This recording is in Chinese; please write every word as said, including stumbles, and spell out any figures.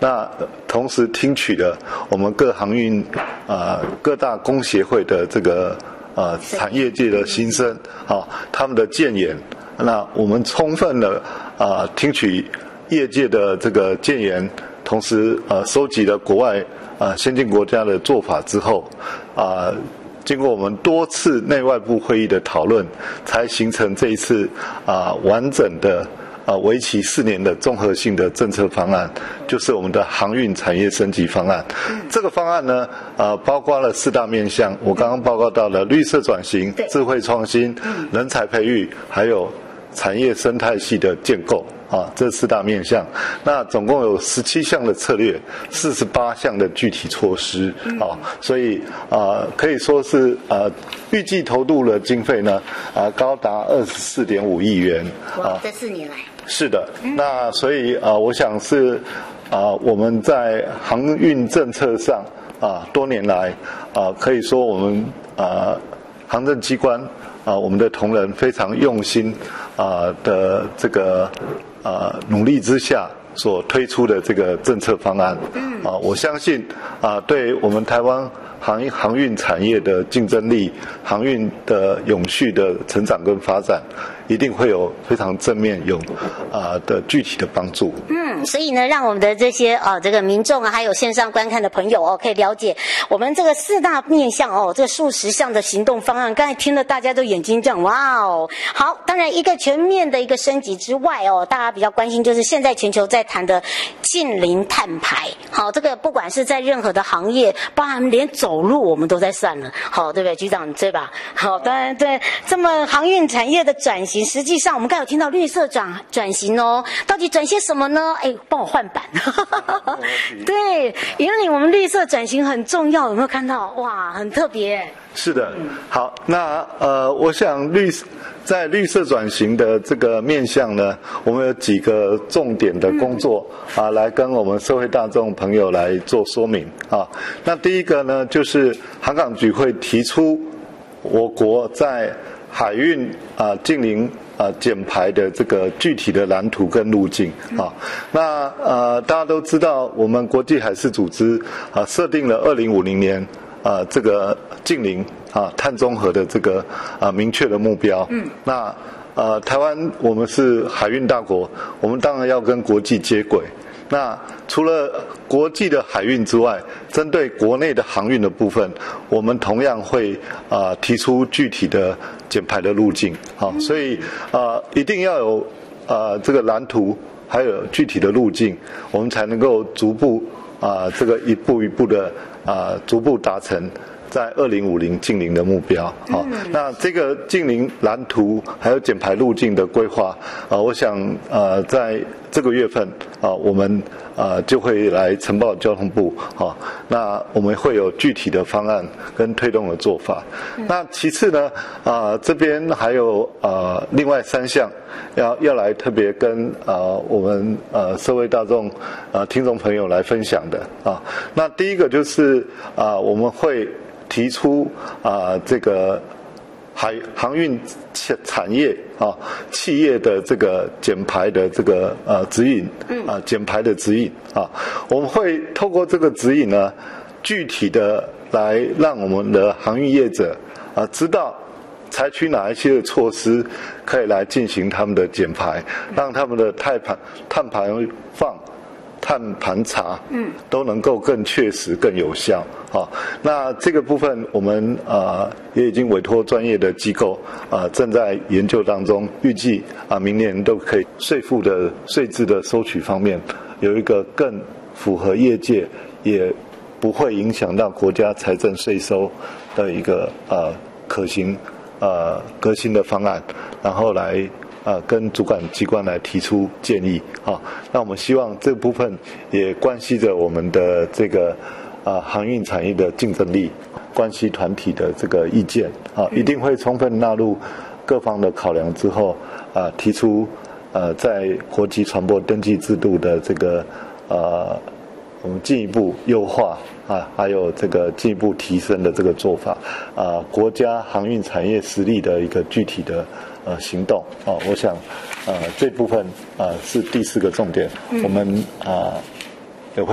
那同时听取了我们各航运啊、呃、各大工协会的这个呃产业界的心声啊、哦，他们的建言。那我们充分的啊、呃、听取业界的这个建言，同时呃收集了国外啊、呃、先进国家的做法之后啊。呃经过我们多次内外部会议的讨论，才形成这一次啊、呃、完整的啊为期四年的综合性的政策方案，就是我们的航运产业升级方案。这个方案呢，呃，包括了四大面向，我刚刚报告到了绿色转型、智慧创新、人才培育，还有产业生态系的建构。啊，这四大面向，那总共有十七项的策略，四十八项的具体措施啊，所以啊，可以说是呃，预计投入的经费呢啊，高达二十四点五亿元啊。 这四年来。是的，那所以啊，我想是啊，我们在航运政策上啊，多年来啊，可以说我们啊，行政机关啊，我们的同仁非常用心啊的这个。呃，努力之下所推出的这个政策方案，啊，我相信啊，对我们台湾航航运产业的竞争力、航运的永续的成长跟发展，一定会有非常正面有啊的具体的帮助。 嗯，所以呢，让我们的这些啊这个民众啊，还有线上观看的朋友哦，可以了解我们这个四大面向哦，这数十项的行动方案。刚才听了大家都眼睛这样哇哦，好，当然一个全面的一个升级之外哦，大家比较关心就是现在全球在谈的近零碳排。好，这个不管是在任何的行业，包含连走路我们都在算了，好，对不对，局长对吧？好，当然对这么航运产业的转型，实际上我们刚才有听到绿色转转型哦，到底转些什么呢？哎，帮我换版。对，引领我们绿色转型很重要，有没有看到？哇，很特别。 是的，好，那呃，我想绿在绿色转型的这个面向呢，我们有几个重点的工作、嗯、啊，来跟我们社会大众朋友来做说明啊。那第一个呢，就是航港局会提出我国在海运啊近零啊减排的这个具体的蓝图跟路径啊。那呃，大家都知道，我们国际海事组织啊设定了二零五零年。啊、呃，这个近零啊碳中和的这个啊明确的目标。嗯。那呃，台湾我们是海运大国，我们当然要跟国际接轨。那除了国际的海运之外，针对国内的航运的部分，我们同样会啊、呃、提出具体的减排的路径。好、啊，所以啊、呃、一定要有啊、呃、这个蓝图，还有具体的路径，我们才能够逐步啊、呃、这个一步一步的。啊，逐步达成在二零五零净零的目标。好、哦，那这个净零蓝图还有减排路径的规划，啊，我想呃，在这个月份啊，我们呃就会来呈报交通部。好、哦，那我们会有具体的方案跟推动的做法。那其次呢，啊，这边还有呃另外三项要要来特别跟呃我们呃社会大众呃听众朋友来分享的啊。那第一个就是啊，我们会提出啊这个海航运产业啊企业的这个减排的这个呃指引啊减排的指引啊，我们会透过这个指引呢，具体的来让我们的航运业者啊知道采取哪一些的措施可以来进行他们的减排，让他们的碳排碳排放。碳盘查，嗯，都能够更确实、更有效。好，那这个部分我们呃也已经委托专业的机构啊、呃、正在研究当中，预计啊、呃、明年都可以税负的税制的收取方面有一个更符合业界，也不会影响到国家财政税收的一个呃可行呃革新的方案，然后来。啊，跟主管机关来提出建议啊，那我们希望这部分也关系着我们的这个啊航运产业的竞争力，关系团体的这个意见啊，一定会充分纳入各方的考量之后啊，提出呃在国际船舶登记制度的这个呃我们进一步优化啊，还有这个进一步提升的这个做法啊，国家航运产业实力的一个具体的。呃，行动哦，我想，呃，这部分呃是第四个重点，嗯、我们啊、呃、